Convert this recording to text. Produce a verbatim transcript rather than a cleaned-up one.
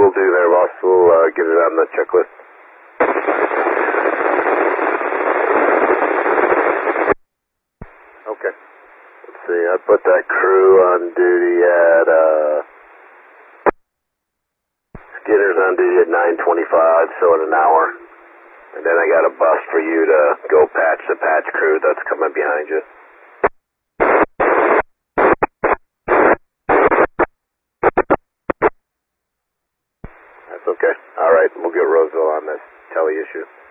we'll do there, boss. We'll uh, get it on the checklist. Okay. Let's see, I put that crew on duty at, uh, Skinner's on duty at nine twenty-five, so in an hour. And then I got a bus for you to go patch the patch crew that's coming behind you. That's okay. All right, we'll get Roseville on this tele issue.